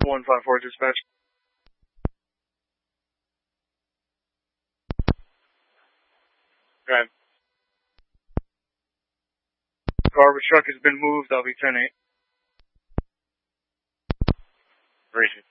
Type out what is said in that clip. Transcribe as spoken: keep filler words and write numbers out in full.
one five four dispatch. Right. Garbage truck has been moved. I'll be ten eight. Racing.